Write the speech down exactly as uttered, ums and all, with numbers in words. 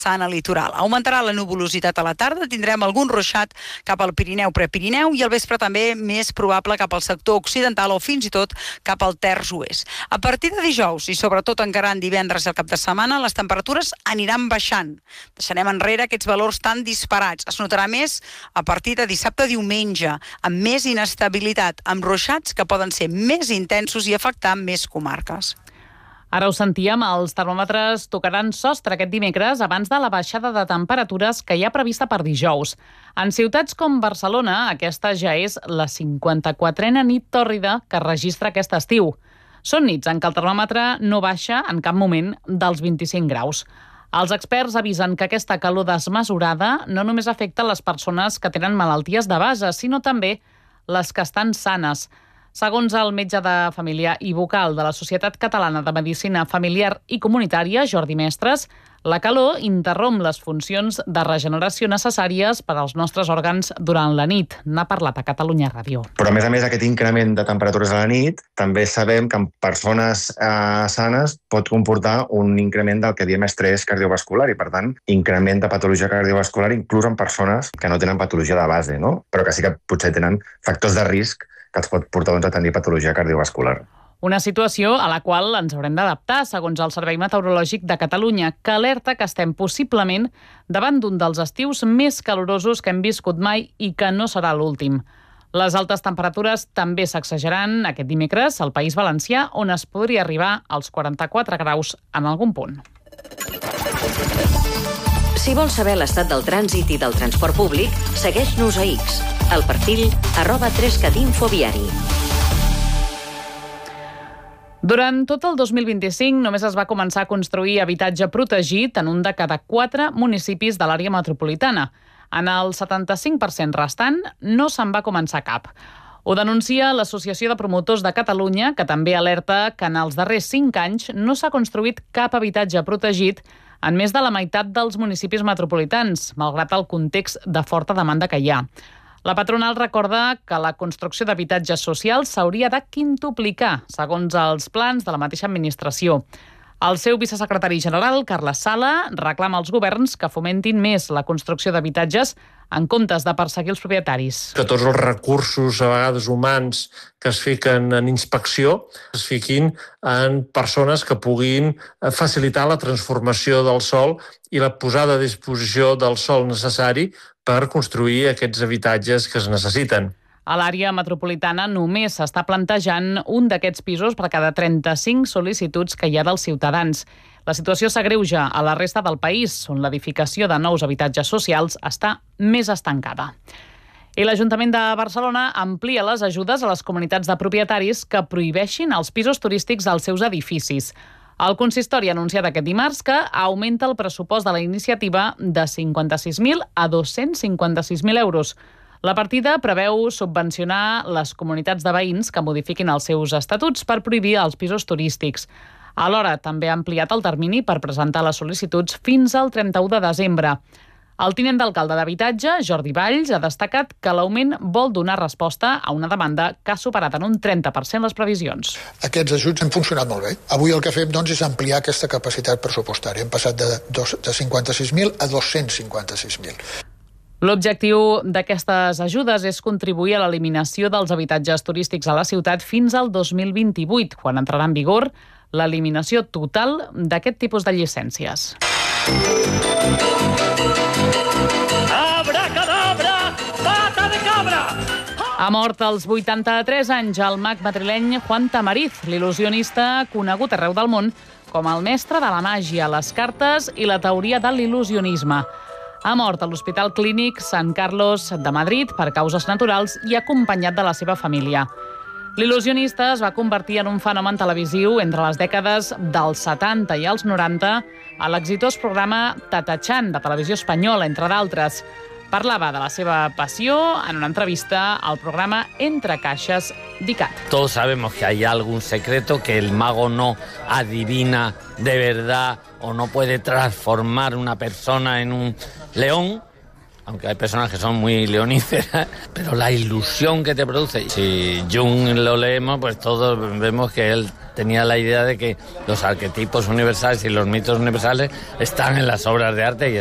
Sana litoral. Augmentarà la nuvolositat a la tarda, tindrem algun ruixat cap al Pirineu, Prepirineu i al vespre també més probable cap al sector occidental o fins i tot cap al terç oest. A partir de dijous i sobretot encara en divendres i el cap de setmana, les temperatures aniran baixant. Deixarem enrere aquests valors tan disparats. Es notarà més a partir de dissabte diumenge, amb més inestabilitat, amb ruixats que poden ser més intensos i afectar més comarques. Ara ho sentíem, els termòmetres tocaran sostre aquest dimecres abans de la baixada de temperatures que hi ha prevista per dijous. En ciutats com Barcelona, aquesta ja és la cinquanta-quatrena nit tòrrida que registra aquest estiu. Són nits en què el termòmetre no baixa en cap moment dels vint-i-cinc graus. Els experts avisen que aquesta calor desmesurada no només afecta les persones que tenen malalties de base, sinó també les que estan sanes. Segons el metge de família i vocal de la Societat Catalana de Medicina Familiar i Comunitària, Jordi Mestres, la calor interromp les funcions de regeneració necessàries per als nostres òrgans durant la nit. N'ha parlat a Catalunya Ràdio. Però, a més a més, aquest increment de temperatures a la nit, també sabem que en persones eh, sanes pot comportar un increment del que diem estrès cardiovascular i, per tant, increment de patologia cardiovascular inclús en persones que no tenen patologia de base, no? Però que sí que potser tenen factors de risc que els pot portar doncs, a tenir patologia cardiovascular. Una situació a la qual ens haurem d'adaptar, segons el Servei Meteorològic de Catalunya, que alerta que estem possiblement davant d'un dels estius més calorosos que hem viscut mai i que no serà l'últim. Les altes temperatures també sacsejaran aquest dimecres al País Valencià, on es podria arribar als quaranta-quatre graus en algun punt. Si vols saber l'estat del trànsit i del transport públic, segueix-nos a X, al perfil arroba trescat infoviari. Durant tot el dos mil vint-i-cinc només es va començar a construir habitatge protegit en un de cada quatre municipis de l'àrea metropolitana. En el setanta-cinc per cent restant no se'n va començar cap. Ho denuncia l'Associació de Promotors de Catalunya, que també alerta que en els darrers cinc anys no s'ha construït cap habitatge protegit en més de la meitat dels municipis metropolitans, malgrat el context de forta demanda que hi ha. La patronal recorda que la construcció d'habitatges socials s'hauria de quintuplicar, segons els plans de la mateixa administració. El seu vicesecretari general, Carles Sala, reclama als governs que fomentin més la construcció d'habitatges en comptes de perseguir els propietaris. Que tots els recursos, a vegades humans, que es fiquen en inspecció, es fiquin en persones que puguin facilitar la transformació del sòl i la posada a disposició del sòl necessari per construir aquests habitatges que es necessiten. A l'àrea metropolitana només s'està plantejant un d'aquests pisos per cada trenta-cinc sol·licituds que hi ha dels ciutadans. La situació s'agreuja a la resta del país, on l'edificació de nous habitatges socials està més estancada. I l'Ajuntament de Barcelona amplia les ajudes a les comunitats de propietaris que prohibeixin els pisos turístics als seus edificis. El consistori ha anunciat aquest dimarts que augmenta el pressupost de la iniciativa de cinquanta-sis mil a dos-cents cinquanta-sis mil euros. La partida preveu subvencionar les comunitats de veïns que modifiquin els seus estatuts per prohibir els pisos turístics. Alhora, també ha ampliat el termini per presentar les sol·licituds fins al trenta-u de desembre. El tinent d'alcalde d'Habitatge, Jordi Valls, ha destacat que l'augment vol donar resposta a una demanda que ha superat en un trenta per cent les previsions. Aquests ajuts han funcionat molt bé. Avui el que fem doncs, és ampliar aquesta capacitat pressupostària. Hem passat de, de cinquanta-sis mil a dos-cents cinquanta-sis mil. L'objectiu d'aquestes ajudes és contribuir a l'eliminació dels habitatges turístics a la ciutat fins al dos mil vint-i-vuit, quan entrarà en vigor l'eliminació total d'aquest tipus de llicències. Abracadabra, pata de cabra! Ha mort als vuitanta-tres anys el mag madrileny Juan Tamariz, l'il·lusionista conegut arreu del món com el mestre de la màgia, les cartes i la teoria de l'il·lusionisme. Ha mort a l'Hospital Clínic Sant Carlos de Madrid per causes naturals i acompanyat de la seva família. L'il·lusionista es va convertir en un fenomen televisiu entre les dècades dels setanta i els noranta a l'exitós programa Tatachan de Televisió Espanyola, entre d'altres. Parlava de la seva passió en una entrevista al programa Entre Caixes d'ICAT. Todos sabemos que hay algún secreto, que el mago no adivina de verdad o no puede transformar una persona en un león, aunque hay personas que son muy leoníferas, pero la ilusión que te produce. Si Jung lo leemos, pues todos vemos que él tenía la idea de que los arquetipos universales y los mitos universales están en las obras de arte y